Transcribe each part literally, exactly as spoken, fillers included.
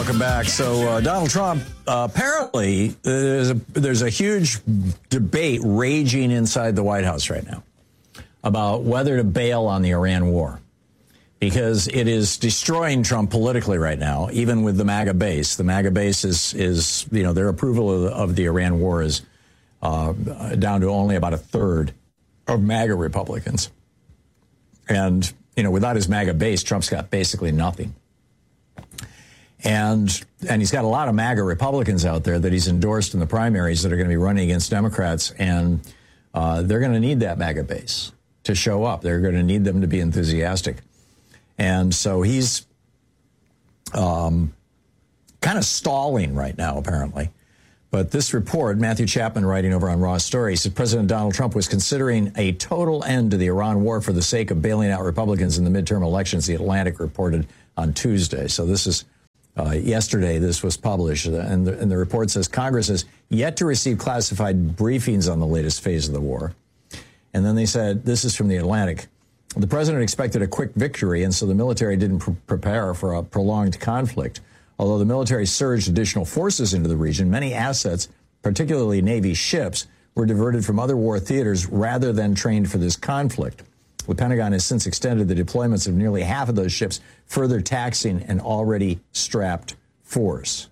welcome back. So uh, Donald Trump, uh, apparently there's a, there's a huge debate raging inside the White House right now about whether to bail on the Iran war, because it is destroying Trump politically right now, even with the MAGA base. The MAGA base is, is you know, their approval of the, of the Iran war is uh, down to only about a third of MAGA Republicans. And, you know, without his MAGA base, Trump's got basically nothing. And and he's got a lot of MAGA Republicans out there that he's endorsed in the primaries that are going to be running against Democrats, and uh, they're going to need that MAGA base to show up. They're going to need them to be enthusiastic. And so he's um, kind of stalling right now, apparently. But this report, Matthew Chapman writing over on Raw Story, said President Donald Trump was considering a total end to the Iran war for the sake of bailing out Republicans in the midterm elections, The Atlantic reported on Tuesday. So this is uh, yesterday this was published, and the, and the report says Congress has yet to receive classified briefings on the latest phase of the war. And then they said, this is from The Atlantic, the president expected a quick victory, and so the military didn't pre- prepare for a prolonged conflict. Although the military surged additional forces into the region, many assets, particularly Navy ships, were diverted from other war theaters rather than trained for this conflict. The Pentagon has since extended the deployments of nearly half of those ships, further taxing an already strapped force.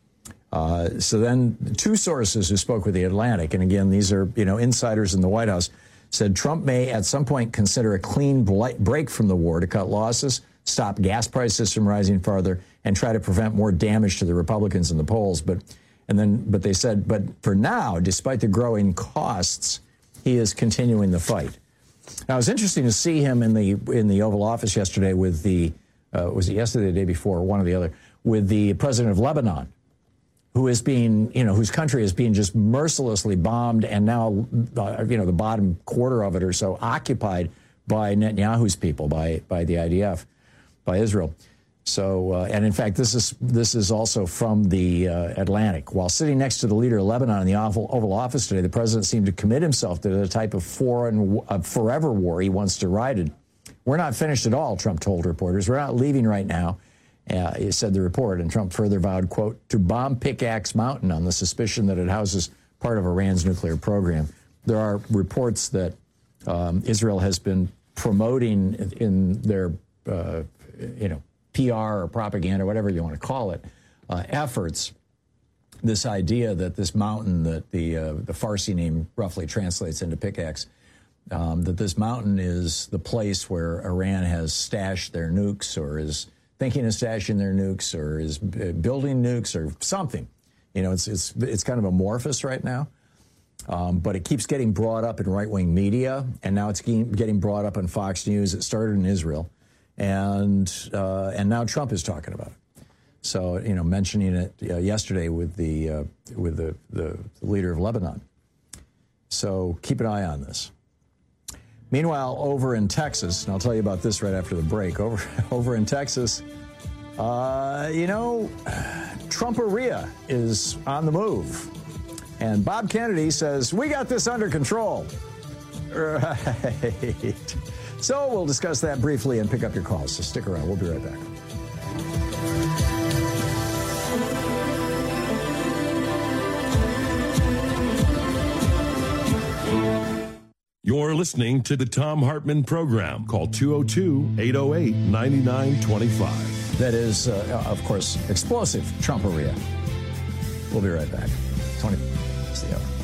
Uh, so then two sources who spoke with The Atlantic, and again, these are, you know, insiders in the White House, said Trump may at some point consider a clean break from the war to cut losses, stop gas prices from rising farther, and try to prevent more damage to the Republicans in the polls. But and then, but they said, but for now, despite the growing costs, he is continuing the fight. Now, it was interesting to see him in the in the Oval Office yesterday with the uh, was it yesterday or the day before, one or the other, with the president of Lebanon, who is being, you know, whose country is being just mercilessly bombed, and now, uh, you know, the bottom quarter of it or so occupied by Netanyahu's people, by by the I D F, by Israel. So, uh, and in fact, this is this is also from the uh, Atlantic. While sitting next to the leader of Lebanon in the Oval Office today, the president seemed to commit himself to the type of foreign, uh, forever war he once derided. We're not finished at all, Trump told reporters. We're not leaving right now, uh, he said the report. And Trump further vowed, quote, to bomb Pickaxe Mountain on the suspicion that it houses part of Iran's nuclear program. There are reports that um, Israel has been promoting in their, uh, you know, P R or propaganda, whatever you want to call it, uh, efforts, this idea that this mountain that the uh, the Farsi name roughly translates into pickaxe, um, that this mountain is the place where Iran has stashed their nukes or is thinking of stashing their nukes or is building nukes or something. You know, it's it's it's kind of amorphous right now, um, but it keeps getting brought up in right-wing media, and now it's getting brought up on Fox News. It started in Israel. And uh, and now Trump is talking about it. So, you know, mentioning it uh, yesterday with the uh, with the, the leader of Lebanon. So keep an eye on this. Meanwhile, over in Texas, and I'll tell you about this right after the break. Over over in Texas, uh, you know, Trumperia is on the move, and Bob Kennedy says we got this under control. Right. So we'll discuss that briefly and pick up your calls. So stick around. We'll be right back. You're listening to the Thom Hartmann Program. Call two oh two, eight oh eight, nine nine two five. That is, uh, of course, explosive Trumperia. We'll be right back. twenty, it's the hour.